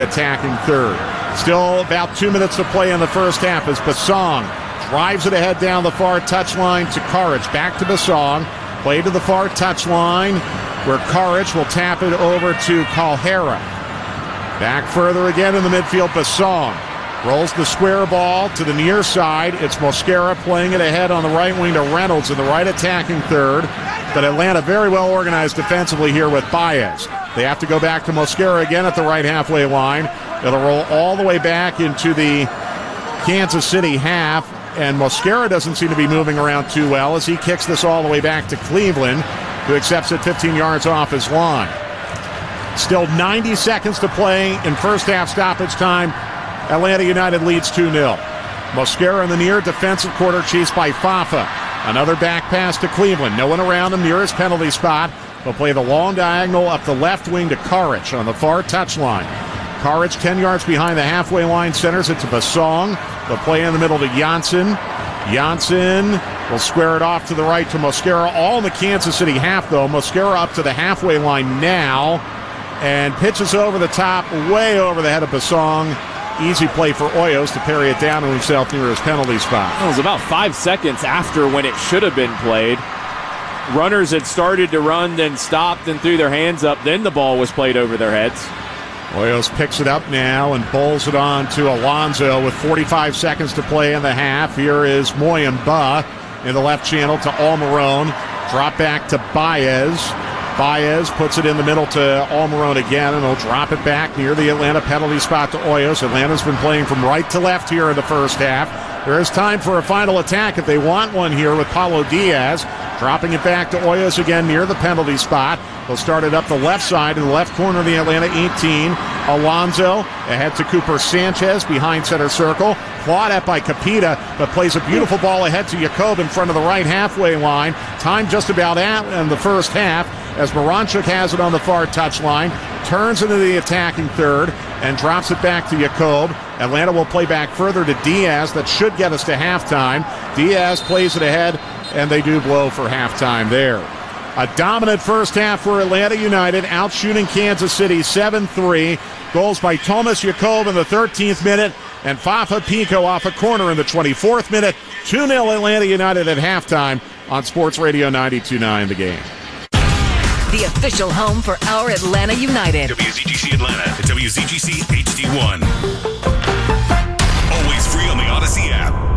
attacking third. Still about 2 minutes to play in the first half as Basong drives it ahead down the far touchline to Karic. Back to Basong. Play to the far touchline where Karic will tap it over to Calhera. Back further again in the midfield, Basong rolls the square ball to the near side. It's Mosquera playing it ahead on the right wing to Reynolds in the right attacking third. But Atlanta very well organized defensively here with Baez. They have to go back to Mosquera again at the right halfway line. It'll roll all the way back into the Kansas City half. And Mosquera doesn't seem to be moving around too well as he kicks this all the way back to Cleveland, who accepts it 15 yards off his line. Still 90 seconds to play in first half stoppage time. Atlanta United leads 2-0. Mosquera in the near defensive quarter, chased by Fafa. Another back pass to Cleveland. No one around him near his penalty spot. They'll play the long diagonal up the left wing to Karic on the far touchline. Karic 10 yards behind the halfway line, centers it to Basong. They'll play in the middle to Janssen. Janssen will square it off to the right to Mosquera. All in the Kansas City half, though. Mosquera up to the halfway line now and pitches over the top, way over the head of Basong. Easy play for Hoyos to parry it down to himself near his penalty spot. It was about 5 seconds after when it should have been played. Runners had started to run, then stopped and threw their hands up. Then the ball was played over their heads. Hoyos picks it up now and bowls it on to Alonso with 45 seconds to play in the half. Here is Moyamba in the left channel to Almiron. Drop back to Baez. Baez puts it in the middle to Almiron again, and he'll drop it back near the Atlanta penalty spot to Hoyos. Atlanta's been playing from right to left here in the first half. There is time for a final attack if they want one here with Paulo Diaz. Dropping it back to Hoyos again near the penalty spot. They'll start it up the left side in the left corner of the Atlanta 18. Alonso ahead to Cooper Sanchez behind center circle. Clawed at by Capita, but plays a beautiful ball ahead to Jacob in front of the right halfway line. Time just about out in the first half as Moranchuk has it on the far touchline. Turns into the attacking third and drops it back to Jacob. Atlanta will play back further to Diaz. That should get us to halftime. Diaz plays it ahead, and they do blow for halftime there. A dominant first half for Atlanta United, outshooting Kansas City 7-3. Goals by Thomas Jacob in the 13th minute and Fafa Pico off a corner in the 24th minute. 2-0 Atlanta United at halftime on Sports Radio 92.9 The Game. The official home for our Atlanta United. WZGC Atlanta and WZGC HD1. Always free on the Odyssey app.